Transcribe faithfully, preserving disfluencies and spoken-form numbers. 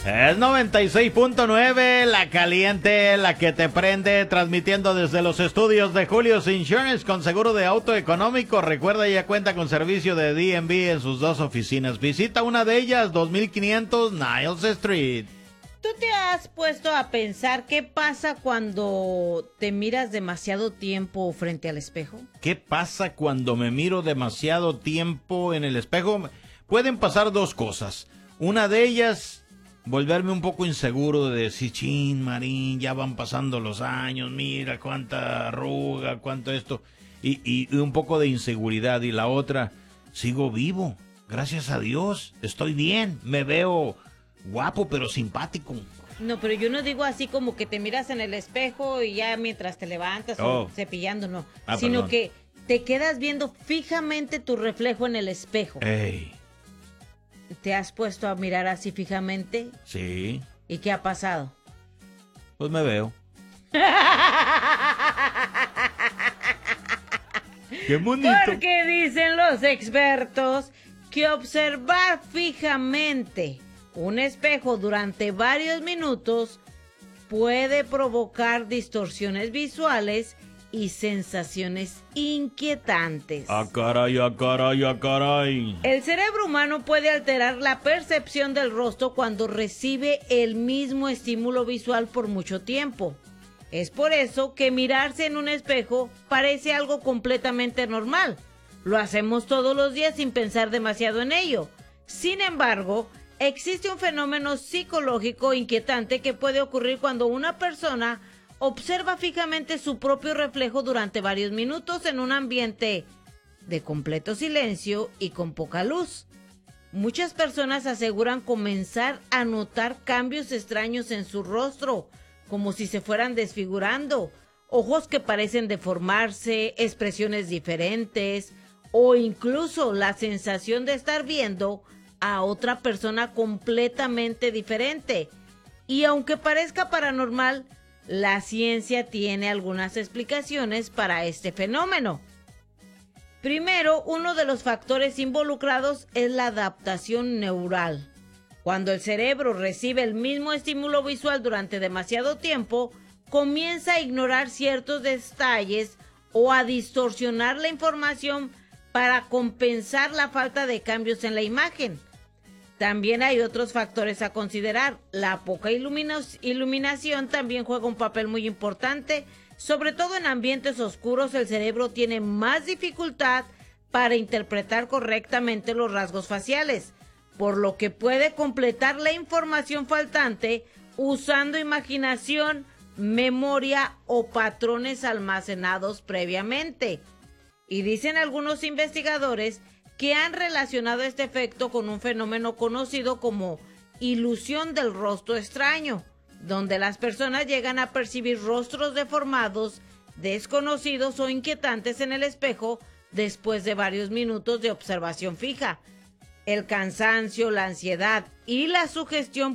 Es noventa y seis punto nueve, la caliente, la que te prende, transmitiendo desde los estudios de Julio's Insurance con seguro de auto económico. Recuerda, ya cuenta con servicio de D M V en sus dos oficinas. Visita una de ellas, dos mil quinientos Niles Street. ¿Tú te has puesto a pensar qué pasa cuando te miras demasiado tiempo frente al espejo? ¿Qué pasa cuando me miro demasiado tiempo en el espejo? Pueden pasar dos cosas. Una de ellas, volverme un poco inseguro de decir, chin, Marín, ya van pasando los años, mira cuánta arruga, cuánto esto, y, y, y un poco de inseguridad. Y la otra, sigo vivo, gracias a Dios, estoy bien, me veo guapo pero simpático. No, pero yo no digo así como que te miras en el espejo y ya mientras te levantas oh. o cepillando, no, ah, sino perdón. Que te quedas viendo fijamente tu reflejo en el espejo. Ey. ¿Te has puesto a mirar así fijamente? Sí. ¿Y qué ha pasado? Pues me veo. ¡Qué bonito! Porque dicen los expertos que observar fijamente un espejo durante varios minutos puede provocar distorsiones visuales y sensaciones inquietantes. ¡Ah, caray, ah, caray, ah, caray! El cerebro humano puede alterar la percepción del rostro cuando recibe el mismo estímulo visual por mucho tiempo. Es por eso que mirarse en un espejo parece algo completamente normal. Lo hacemos todos los días sin pensar demasiado en ello. Sin embargo, existe un fenómeno psicológico inquietante que puede ocurrir cuando una persona observa fijamente su propio reflejo durante varios minutos en un ambiente de completo silencio y con poca luz. Muchas personas aseguran comenzar a notar cambios extraños en su rostro, como si se fueran desfigurando, ojos que parecen deformarse, expresiones diferentes, o incluso la sensación de estar viendo a otra persona completamente diferente. Y aunque parezca paranormal, la ciencia tiene algunas explicaciones para este fenómeno. Primero, uno de los factores involucrados es la adaptación neural. Cuando el cerebro recibe el mismo estímulo visual durante demasiado tiempo, comienza a ignorar ciertos detalles o a distorsionar la información para compensar la falta de cambios en la imagen. También hay otros factores a considerar. La poca iluminación también juega un papel muy importante. Sobre todo en ambientes oscuros, el cerebro tiene más dificultad para interpretar correctamente los rasgos faciales, por lo que puede completar la información faltante usando imaginación, memoria o patrones almacenados previamente. Y dicen algunos investigadores que han relacionado este efecto con un fenómeno conocido como ilusión del rostro extraño, donde las personas llegan a percibir rostros deformados, desconocidos o inquietantes en el espejo después de varios minutos de observación fija. El cansancio, la ansiedad y la sugestión